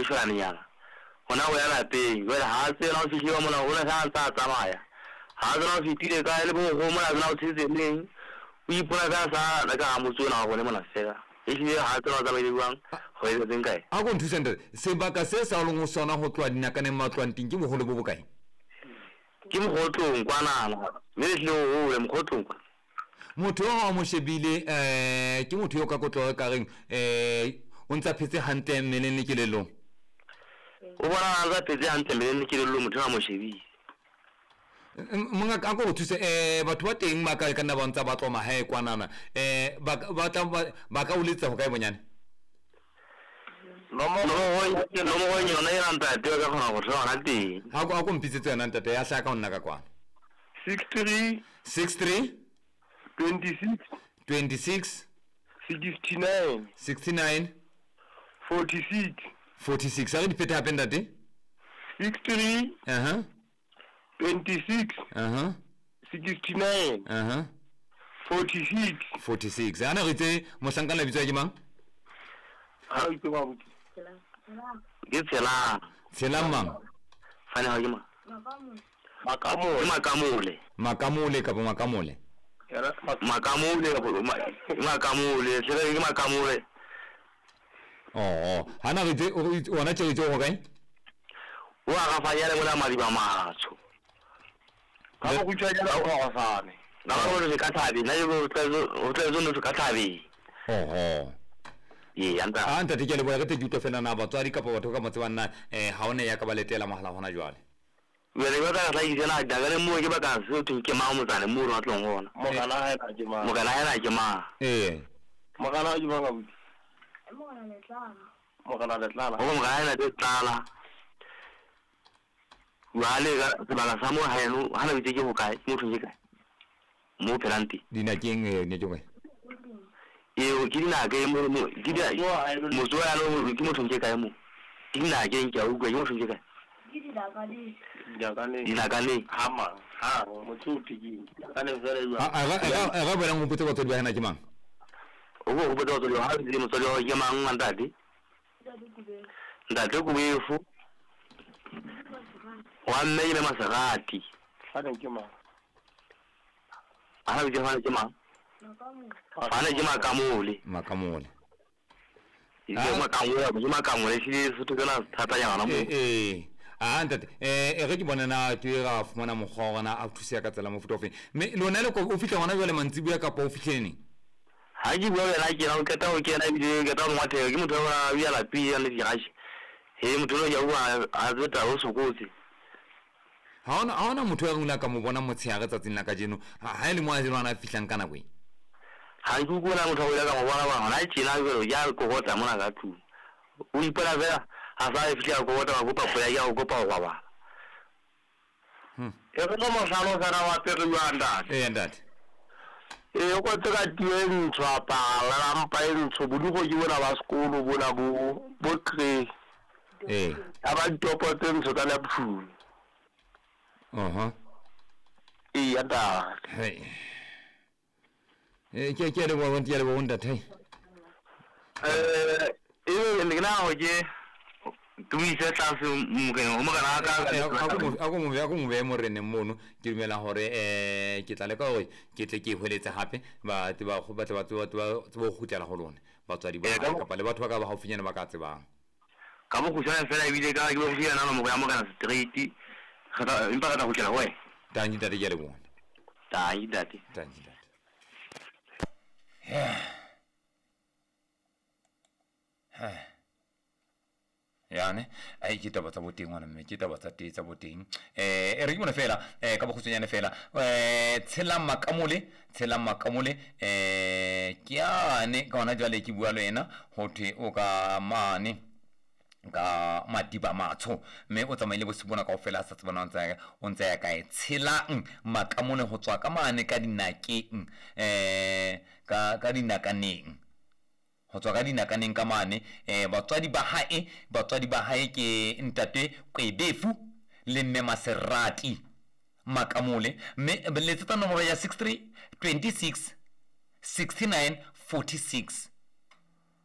go shwa ni yana hona go ya la teng go ha se la fi go mo la go sa tsa tsamaya ha ga no fi tile ka le bo go mo la na tse neng o ipona ka sa la ka mo tsona go le mo na sela e ke ha tsa tsa ba diwang go e teng kae a go nthusende sebaka se sa lo sona go tlwa dinakane matlwanting ke bogolo bo bokae ke mo go tlong kwana le le o mo go tlong motho wa mo shebile ke motho yo ka kotlo ka reng o ntsa phetse hantle mmeleng le kelelong o bona ga phetse hantle mmeleng le kelelong motho wa mo shebile monga ka go thuse batho ba teng ba ka nna ba ntsa ba tloma hae kwanana ba ka uletsa go kae bonyane no mo yona ya nta te ka khona go tsona teng ha go mpitsetse yona ntate ya sha ka onna ka kwana 63 26 69 46 a re dipeta hape ntate 63 26 69 46 ana re tse mohlankana bitso ke mang ha o tsewa buti ke tsela mang fane ha ke mang makamole ka bo makamole tsela ke makamole hana re tse ona tse go kae o a ga fa ya le bona madi ba matsho ka go tswa ya go fane na ba go se ka thabi na yo o tla zo no ka thabi ye anta te ke le boya ke te juto fela na batswadi ka batho ka motse banna ha ona ya ka ba letela mahala hona jwale wele ba ka tla itela daga le mo ke ba ka se tu ke ma mo tsane mo ro tlong gona mo kana ha na ke ma mo kana ju ba ga buti mo kana le tlala wa le ga ba sa mo ha no ha na bitse ke go kae mo thwe kae mo pelanti dina keng ne jongwe o kina ga mo gida mo zo ya no ki mo thwe kae mo kina ga nke u ga mo thwe kae Dinakane hama ha mo tsuti ki kana vere yo aga bera mo putse batho ba hana ke mang o go botsa batho ha di mo tsolo ke mang mandadi ndate ku befu wa mme ile masagati fane ke mang ana ke mang fane ke makamole makamole shi su tukana thata yana mo ntate ge ke bona na ke ga fumana mogwa gona a thusa ka tsela mo futofe me lona le go fitla gona jwa le mantsibuya ka pa o fitlhene ha ke bua le ke na ka ta o ke na bile ka ta mo mathe ke motho wa ya la pi ya le digashi he motho ya bua a zeta o sokotse ha ona motho ya runa ka mo bona motshega ga tsatsing la ka jeno ha ile mo a jeno ana fitlang kana kwe ha ke go na motho ya ka mo bona ba na tshina go ya go gotsa mona ka tu o ipela vera a sa e fitla go gotsa go papo ya go pa go ba e go mo salo sana wa tere yanda ndate o go tsaka tien tswapa la mpa e ntso budu go ke bona ba sekolo bona bo kre aba topo teng so kana phu yanda ke le bo ntse le bo ndate ngina oje tuise tsasu mugeno o magana ka ako mo be mo rene mono ke dumela hore ke tla le ka hore ke tle ke hweletse hape ba go batla ba go gutela go lone batswadi ba ka pa le batho ba ka ba haufinyana ba ka tsebang ka mo go tsaya fela ebile ka go fiana no mo ya magana straight ga impa ka go tla we tanyi tate ke le bona tanyi tate yane ai ke taba tsa boteng wana mme ke taba tsa tsa boteng re ke mona fela ka bokhutsanyane fela tshela makamole ke yane ka ona jwale ke bua le wena ho the o ka mane ka matiba matsho mme o tsamaile bo sibona ka ofela sa tsebana o ntse ya kae tshelang makamole ho tswa ka mane ka dinakeng ka dinakaneng ho tswa ka dinakaneng ka mane batswadi ba hae ke ntate Kwebefu le mme Maserati Makamole mme letsetsa nomoro ya 63 26 69 46